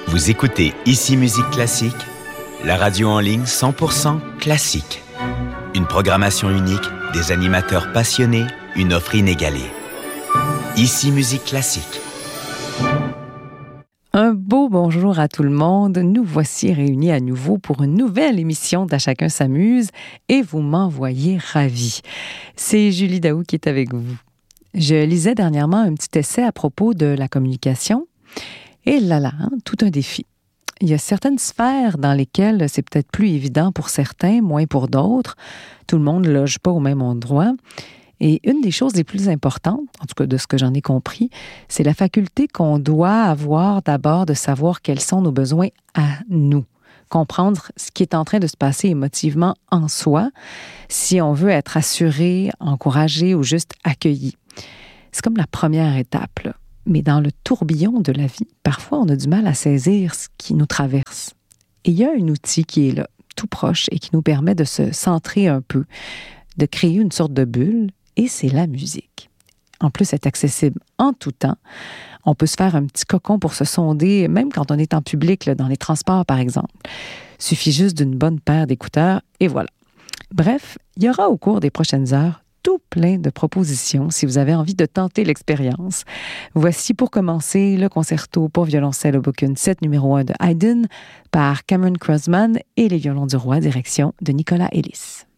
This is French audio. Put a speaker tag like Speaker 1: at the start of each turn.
Speaker 1: Vous écoutez Ici Musique Classique, la radio en ligne 100% classique. Une programmation unique, des animateurs passionnés, une offre inégalée. Ici Musique Classique.
Speaker 2: Un beau bonjour à tout le monde. Nous voici réunis à nouveau pour une nouvelle émission d'À chacun s'amuse et vous m'en voyez ravis. C'est Julie Daou qui est avec vous. Je lisais dernièrement un petit essai à propos de la communication. Et là, tout un défi. Il y a certaines sphères dans lesquelles c'est peut-être plus évident pour certains, moins pour d'autres. Tout le monde ne loge pas au même endroit. Et une des choses les plus importantes, en tout cas de ce que j'en ai compris, c'est la faculté qu'on doit avoir d'abord de savoir quels sont nos besoins à nous. Comprendre ce qui est en train de se passer émotivement en soi, si on veut être assuré, encouragé ou juste accueilli. C'est comme la première étape, là. Mais dans le tourbillon de la vie, parfois on a du mal à saisir ce qui nous traverse. Et il y a un outil qui est là, tout proche, et qui nous permet de se centrer un peu, de créer une sorte de bulle, et c'est la musique. En plus, c'est accessible en tout temps. On peut se faire un petit cocon pour se sonder, même quand on est en public, là, dans les transports par exemple. Suffit juste d'une bonne paire d'écouteurs, et voilà. Bref, il y aura au cours des prochaines heures tout plein de propositions si vous avez envie de tenter l'expérience. Voici pour commencer le concerto pour violoncelle Opus 7 numéro 1 de Haydn par Cameron Crossman et les violons du roi, direction de Nicolas Ellis.